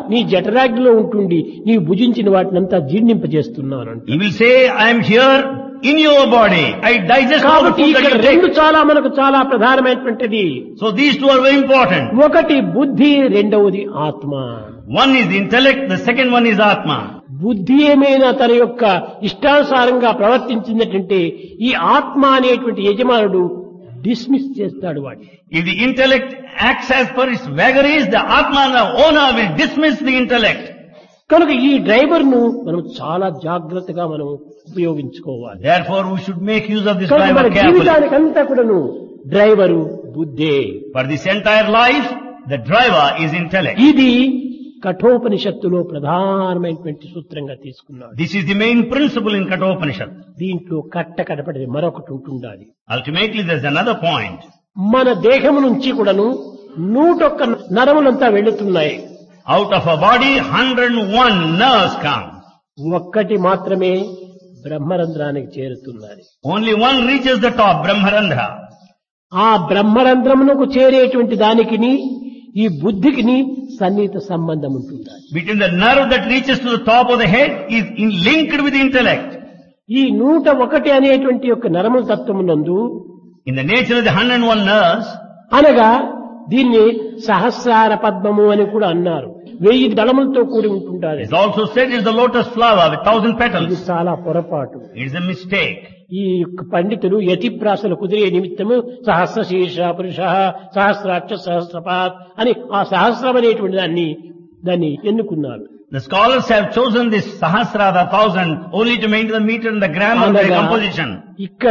నీ జఠరాగ్నిలో ఉంటుండి నీవు భుజించిన వాటినంతా జీర్ణింపజేస్తున్నాను. He will say, I am here in your body. I digest all the కాబట్టి food that ఇక్కడ you రెండు take. చాలా మనకు చాలా ప్రధానమైనటువంటిది. So these two are very important. ఒకటి బుద్ధి, రెండవది ఆత్మ. One is intellect, the second one is Atma. బుద్ధి ఏమైనా తన యొక్క ఇష్టానుసారంగా ప్రవర్తించినట్టుంటే ఈ ఆత్మ అనేటువంటి యజమానుడు డిస్మిస్ చేస్తాడు వాడిని. If the intellect acts as per its vagaries, the Atma, the owner, will dismiss the intellect. కనుక ఈ డ్రైవర్ ను మనం చాలా జాగ్రత్తగా మనం ఉపయోగించుకోవాలి. Therefore, we should make use of this కనుక మన driver carefully. జీవితానికంతా కూడాను డ్రైవరు బుద్ధే. For this entire life, the driver is intellect. ఇది కఠోపనిషత్తులో ప్రధానమైనటువంటి సూత్రంగా తీసుకున్నాడు. This is the main principle in Kathopanishad. దీంట్లో కట్టకడపడేది మరొకటి ఉంటుండాలి. Ultimately, there's another point. మన దేహము నుంచి కూడాను 101 నరములంతా వెళుతున్నాయి. Out of a body, 101 nerves come. ఒక్కటి మాత్రమే బ్రహ్మరంధ్రానికి చేరుతున్నది. Only one reaches the top, Brahmarandhra. ఆ బ్రహ్మరంధ్రమునకు చేరేటువంటి దానికిని ఈ బుద్ధికిని సన్నిహిత సంబంధం ఉంటుంది. Between the nerve that reaches to the top of the head is linked with the intellect. ఈ 101 అనేటువంటి యొక్క నరముల తత్వమునందు In the nature of the 101 nerves, అనగా దీన్ని సహస్రార పద్మము అని కూడా అన్నారు. 1000 దళములతో కూడి ఉంటుంటారు. it's also said is the lotus flower with 1000 ఇది petals. చాలా పొరపాటు. It's a mistake. ఈ యొక్క పండితులు యతిప్రాసలు కుదిరే నిమిత్తము సహస్ర శీర్ష పురుష సహస్రాక్ష సహస్రపాత్ అని ఆ సహస్రం అనేటువంటి దాన్ని ఎన్నుకున్నారు. The scholars have chosen this Sahasra, the 1000, only to maintain the meter and the gram of their అనగా composition. ఇక్కడ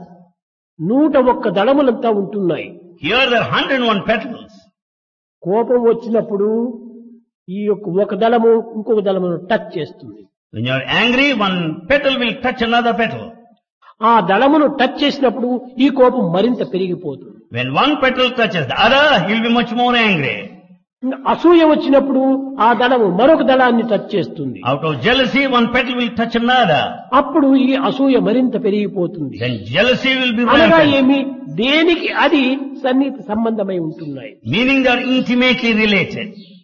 101 దళములంతా ఉంటున్నాయి. Here there are 101 petals. కోపం వచ్చినప్పుడు ఈ యొక్క ఒక దళము ఇంకొక దళమును టచ్ చేస్తుంది. When you are angry, one petal will touch another petal. ఆ దళమును టచ్ చేసినప్పుడు ఈ కోపం మరింత పెరిగిపోతుంది. When one petal touches the other, he will be much more angry. అసూయ వచ్చినప్పుడు ఆ దళము మరొక దళాన్ని టచ్ చేస్తుంది. Out of jealousy, one petal will touch another. అప్పుడు ఈ అసూయ మరింత పెరిగిపోతుంది. Then jealousy will be అనగా rampant. ఏమి దేనికి అది సన్నిహిత సంబంధమై ఉంటున్నాయి. Meaning they are intimately related.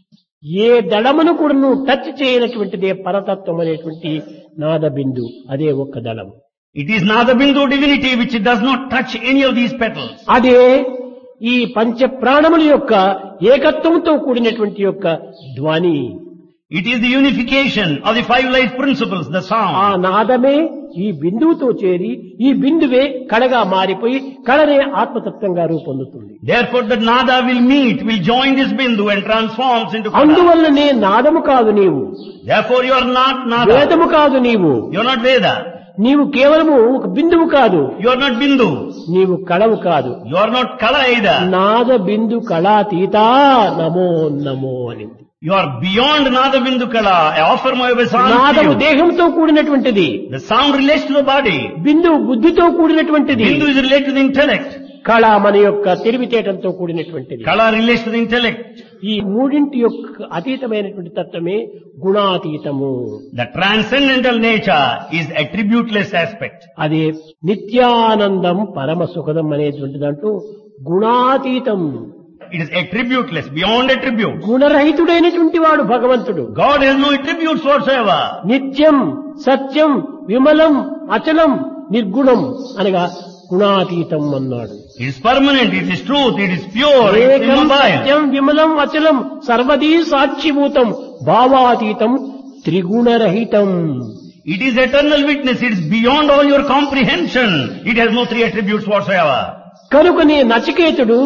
ఏ దళమును కూడా నువ్వు టచ్ చేయనటువంటిదే పరతత్వం అనేటువంటి నాద బిందు, అదే ఒక్క దళము. It is Nadabindu divinity which does not touch any of these petals. అదే ఈ పంచ ప్రాణముల యొక్క ఏకత్వంతో కూడినటువంటి యొక్క ధ్వని. It is the unification of the 5 life principles, the ఆ sound. నాదమే ఈ బిందువుతో చేరి ఈ బిందువే కళగా మారిపోయి కళనే ఆత్మతత్వంగా రూపొందుతుంది. Therefore the Nada will meet, will join this Bindu and transforms into Kada. అందువల్లనే నాదము కాదు నీవు, Therefore you are not Nada. వేదము కాదు నీవు, You are not Veda. నీవు కేవలము ఒక బిందువు కాదు, You are not Bindu. నీవు కళవు కాదు. You are not Kala either. నాద బిందు కళాతీత నమో నమో అనింది. You are beyond Nada Bindu Kala. I offer my obeisance నాదము to you. దేహంతో కూడినటువంటిది, The sound relates to the body. బిందువు బుద్ధితో కూడినటువంటిది, Bindu is related to the intellect. కళ మన యొక్క తెలివితేటలతో కూడినటువంటిది. Kala relates to the intellect. ఈ మూడింటి యొక్క అతీతమైనటువంటి తత్వమే గుణాతీతము. The transcendental nature is attributeless aspect. అదే నిత్యానందం పరమ సుఖదం అనేటువంటి దాంట్లో గుణాతీతం. It is attributeless, beyond attribute. గుణరహితుడైనటువంటి వాడు భగవంతుడు. God has no attributes whatsoever. నిత్యం సత్యం విమలం అచలం నిర్గుణం అనగా గుణాతీతం అన్నాడు. It is permanent, it is truth, it is pure, it is ఏకం immobile. Satyam విమలం అచలం సర్వదీ సాక్షిభూతం భావాతీతం త్రిగుణరహితం. It is eternal witness, it is beyond all your comprehension. It has no 3 attributes whatsoever. కనుకనే నచికేతుడు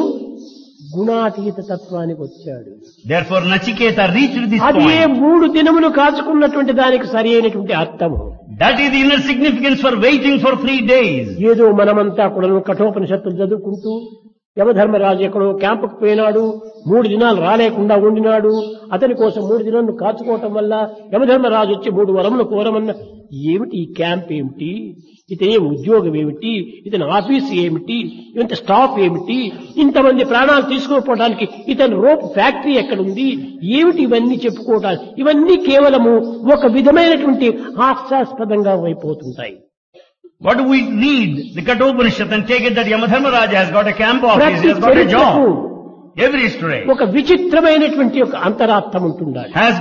గుణాతీత తత్వానికి వచ్చాడు. Therefore Nachiketa reached this అది ఏ point. 3 దినములు కాచుకున్నటువంటి దానికి సరి అయినటువంటి అర్థము. That is the inner significance for waiting for 3 days. ఏదో మనమంతా కూడా కఠోపనిషత్తులు చదువుకుంటూ యమధర్మరాజు ఎక్కడో క్యాంపుకు పోయినాడు, 3 దినాలు రాలేకుండా ఉండినాడు, అతని కోసం 3 దినాలను కాచుకోవటం వల్ల యమధర్మరాజు వచ్చి 3 వరములు కోరమన్న. ఏమిటి ఈ క్యాంప్ ఏమిటి, ఇతని ఉద్యోగం ఏమిటి, ఇతని ఆఫీస్ ఏమిటి, ఇంత స్టాఫ్ ఏమిటి, ఇంతమంది ప్రాణాలు తీసుకోపోవడానికి ఇతని రోప్ ఫ్యాక్టరీ ఎక్కడుంది, ఏమిటి ఇవన్నీ చెప్పుకోవటానికి, ఇవన్నీ కేవలము ఒక విధమైనటువంటి హాస్యాస్పదంగా అయిపోతుంటాయి. What do we read the Kathopanishad and take it that Yamadharmaraja has got a camp office, he ప్రతి has got a చరిత్రకు job. Every history ఒక విచిత్రమైనటువంటి ఒక అంతరార్థం ఉంటుండాలి. has